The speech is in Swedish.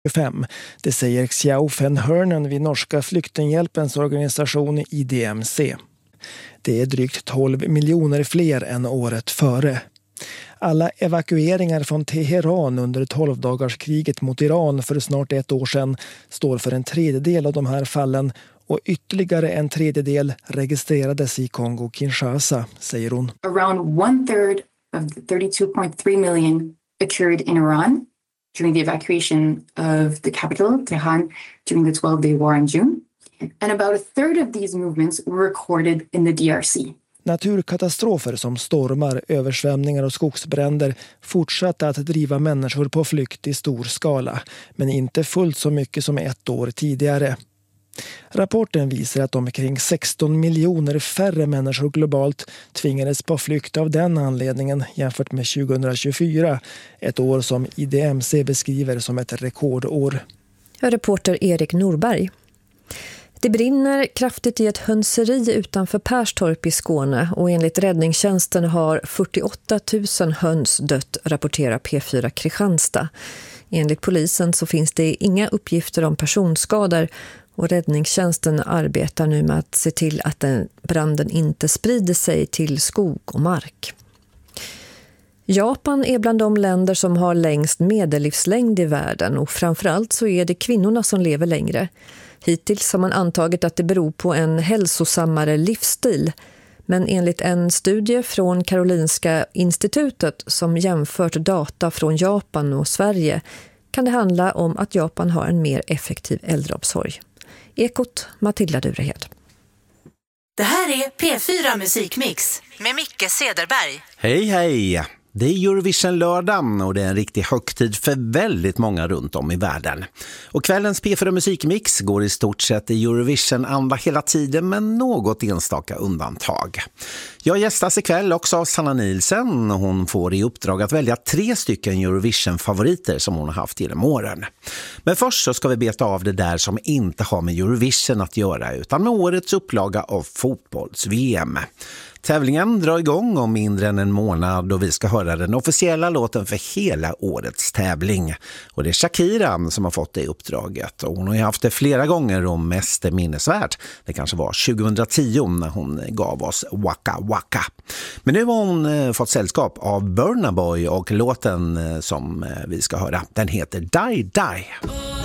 2025. Det säger Xiao Fen Hörnen vid norska flyktinghjälpens organisation IDMC. Det är drygt 12 miljoner fler än året före. Alla evakueringar från Teheran under 12-dagarskriget mot Iran för snart ett år sedan står för en tredjedel av de här fallen och ytterligare en tredjedel registrerades i Kongo-Kinshasa, säger hon. Around 1/3 of the 32.3 million occurred in Iran during the evacuation of the capital, Tehran, during the 12-day war in June. And about a third of these movements were recorded in the DRC. Naturkatastrofer som stormar, översvämningar och skogsbränder fortsatte att driva människor på flykt i stor skala, men inte fullt så mycket som ett år tidigare. Rapporten visar att omkring 16 miljoner färre människor globalt tvingades på flykt av den anledningen jämfört med 2024, ett år som IDMC beskriver som ett rekordår. Reporter Erik Norberg. Det brinner kraftigt i ett hönseri utanför Perstorp i Skåne och enligt räddningstjänsten har 48 000 höns dött, rapporterar P4 Kristianstad. Enligt polisen så finns det inga uppgifter om personskador och räddningstjänsten arbetar nu med att se till att branden inte sprider sig till skog och mark. Japan är bland de länder som har längst medellivslängd i världen och framförallt så är det kvinnorna som lever längre. Hittills har man antagit att det beror på en hälsosammare livsstil. Men enligt en studie från Karolinska institutet som jämfört data från Japan och Sverige kan det handla om att Japan har en mer effektiv äldreomsorg. Ekot, Matilda Durehed. Det här är P4 Musikmix med Micke Cederberg. Hej hej! Det är Eurovision-lördagen och det är en riktig högtid för väldigt många runt om i världen. Och kvällens P4 Musikmix går i stort sett i Eurovision-anda hela tiden med något enstaka undantag. Jag gästas ikväll också av Sanna Nielsen och hon får i uppdrag att välja 3 stycken Eurovision-favoriter som hon har haft genom åren. Men först så ska vi beta av det där som inte har med Eurovision att göra utan med årets upplaga av fotbolls-VM. Tävlingen drar igång om mindre än en månad och vi ska höra den officiella låten för hela årets tävling. Och det är Shakira som har fått det uppdraget och hon har ju haft det flera gånger och mest minnesvärt. Det kanske var 2010 när hon gav oss Waka Waka. Men nu har hon fått sällskap av Burna Boy och låten som vi ska höra, den heter Die Die.